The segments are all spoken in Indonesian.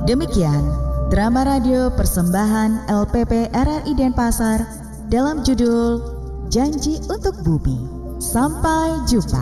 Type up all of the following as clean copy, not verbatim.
Demikian drama radio persembahan LPP RRI Denpasar dalam judul Janji untuk Bumi. Sampai jumpa.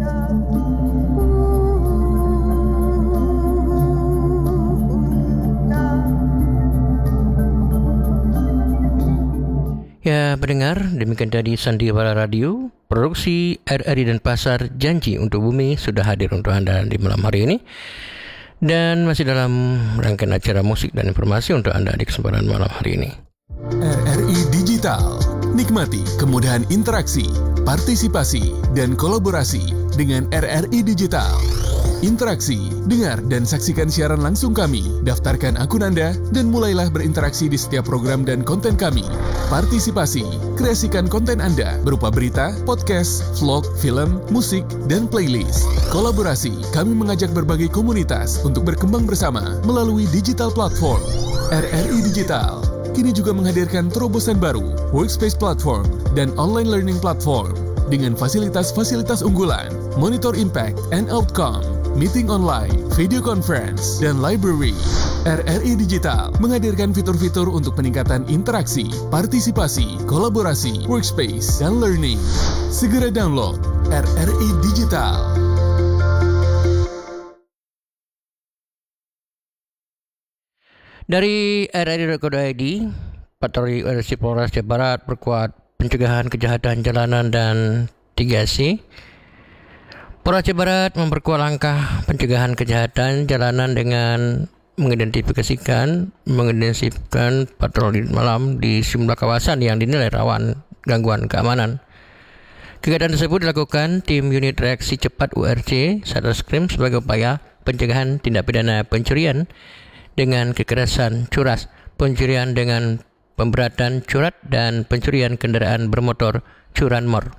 Ya, pendengar, demikian tadi Sandiwara Radio, produksi RRI Denpasar, Janji untuk Bumi sudah hadir untuk Anda di malam hari ini. Dan masih dalam rangkaian acara musik dan informasi untuk Anda di kesempatan malam hari ini. RRI Digital. Nikmati kemudahan interaksi, partisipasi, dan kolaborasi dengan RRI Digital. Interaksi, dengar dan saksikan siaran langsung kami, daftarkan akun Anda, dan mulailah berinteraksi di setiap program dan konten kami. Partisipasi, kreasikan konten Anda berupa berita, podcast, vlog, film, musik, dan playlist. Kolaborasi, kami mengajak berbagai komunitas untuk berkembang bersama melalui digital platform. RRI Digital kini juga menghadirkan terobosan baru, workspace platform, dan online learning platform dengan fasilitas-fasilitas unggulan, monitor impact and outcome, meeting online, video conference, dan library. RRI Digital menghadirkan fitur-fitur untuk peningkatan interaksi, partisipasi, kolaborasi, workspace, dan learning. Segera download RRI Digital. Dari RRI.co.id, Patroli RC Polres Jawa Barat perkuat pencegahan kejahatan jalanan dan 3C. Polres Jawa Barat memperkuat langkah pencegahan kejahatan jalanan dengan mengintensifkan patroli malam di sejumlah kawasan yang dinilai rawan gangguan keamanan. Kegiatan tersebut dilakukan tim unit reaksi cepat URC Satreskrim sebagai upaya pencegahan tindak pidana pencurian dengan kekerasan curas, pencurian dengan pemberatan curat, dan pencurian kendaraan bermotor curanmor.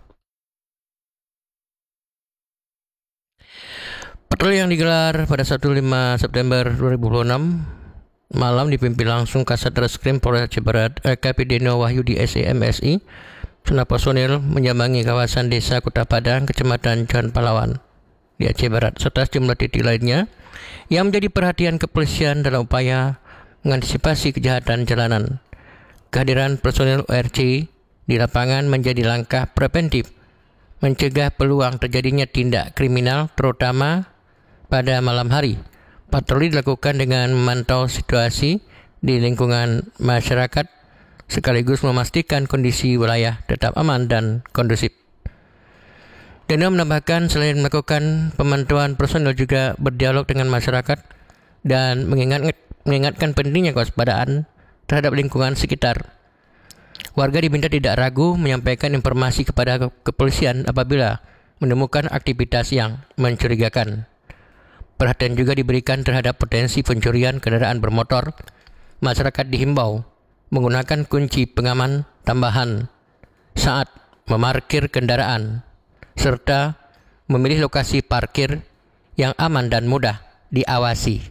Patroli yang digelar pada Sabtu 5 September 2026 malam dipimpin langsung Kasat Reskrim Polres Jawa Barat AKP Deno Wahyudi SEMSI. Segenap personil menyambangi kawasan desa Kota Padang, Kecamatan Jalan Pahlawan di Aceh Barat, serta sejumlah titik lainnya yang menjadi perhatian kepolisian dalam upaya mengantisipasi kejahatan jalanan. Kehadiran personil ORC di lapangan menjadi langkah preventif mencegah peluang terjadinya tindak kriminal terutama pada malam hari. Patroli dilakukan dengan memantau situasi di lingkungan masyarakat sekaligus memastikan kondisi wilayah tetap aman dan kondusif. Deno menambahkan selain melakukan pemantauan, personel juga berdialog dengan masyarakat dan mengingatkan pentingnya kewaspadaan terhadap lingkungan sekitar. Warga diminta tidak ragu menyampaikan informasi kepada kepolisian apabila menemukan aktivitas yang mencurigakan. Perhatian juga diberikan terhadap potensi pencurian kendaraan bermotor. Masyarakat dihimbau menggunakan kunci pengaman tambahan saat memarkir kendaraan, serta memilih lokasi parkir yang aman dan mudah diawasi.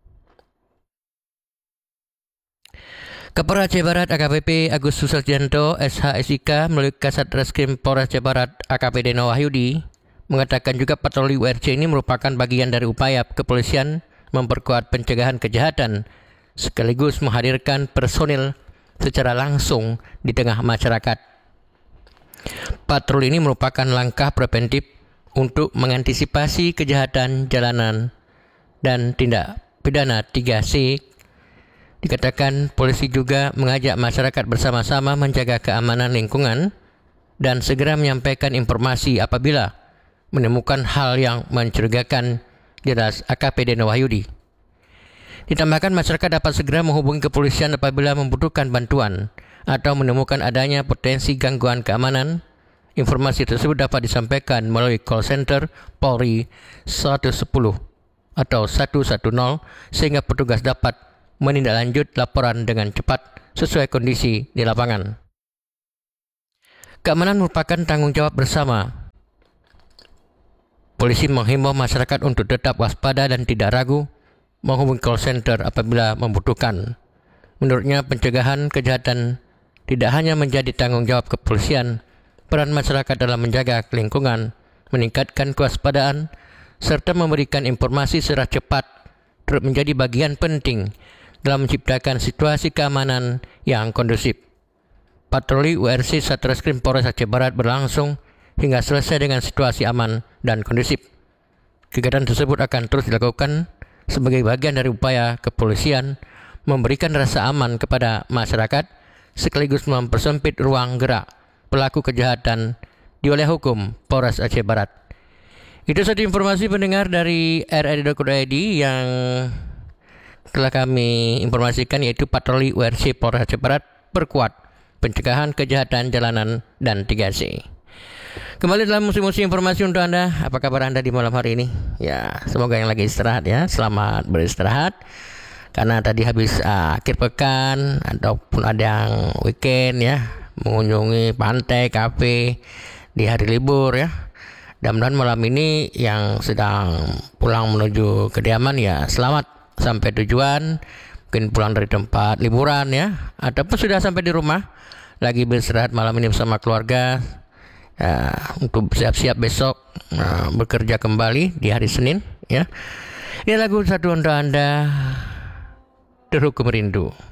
Kapolres Aceh Barat AKBP Agus Susarjanto SHSIK melalui Kasat Reskrim Polres Jawa Barat AKP Deno Wahyudi mengatakan juga patroli URC ini merupakan bagian dari upaya kepolisian memperkuat pencegahan kejahatan sekaligus menghadirkan personil secara langsung di tengah masyarakat. Patroli ini merupakan langkah preventif untuk mengantisipasi kejahatan jalanan dan tindak pidana 3C. Dikatakan polisi juga mengajak masyarakat bersama-sama menjaga keamanan lingkungan dan segera menyampaikan informasi apabila menemukan hal yang mencurigakan, jelas AKP Deno Wahyudi. Ditambahkan masyarakat dapat segera menghubungi kepolisian apabila membutuhkan bantuan atau menemukan adanya potensi gangguan keamanan. Informasi tersebut dapat disampaikan melalui call center Polri 110 atau 110 sehingga petugas dapat menindaklanjut laporan dengan cepat sesuai kondisi di lapangan. Keamanan merupakan tanggung jawab bersama. Polisi menghimbau masyarakat untuk tetap waspada dan tidak ragu menghubungi call center apabila membutuhkan. Menurutnya, pencegahan kejahatan tidak hanya menjadi tanggung jawab kepolisian, peran masyarakat dalam menjaga lingkungan, meningkatkan kewaspadaan, serta memberikan informasi secara cepat turut menjadi bagian penting dalam menciptakan situasi keamanan yang kondusif. Patroli URC Satreskrim Polres Aceh Barat berlangsung hingga selesai dengan situasi aman dan kondusif. Kegiatan tersebut akan terus dilakukan sebagai bagian dari upaya kepolisian memberikan rasa aman kepada masyarakat sekaligus mempersempit ruang gerak pelaku kejahatan di wilayah hukum Polres Aceh Barat. Itu saja informasi pendengar dari RRI.id yang telah kami informasikan, yaitu patroli URC Polres Aceh Barat perkuat pencegahan kejahatan jalanan dan 3C. Kembali dalam musim-musim informasi untuk Anda. Apa kabar Anda di malam hari ini? Ya, semoga yang lagi istirahat ya, selamat beristirahat. Karena tadi habis akhir pekan ataupun ada yang weekend ya, mengunjungi pantai, kafe di hari libur ya. Dan mudah-mudahan malam ini yang sedang pulang menuju kediaman ya selamat sampai tujuan. Mungkin pulang dari tempat liburan ya, ataupun sudah sampai di rumah lagi beristirahat malam ini bersama keluarga untuk siap-siap besok bekerja kembali di hari Senin ya. Ini lagu satu untuk Anda, Terhukum Rindu.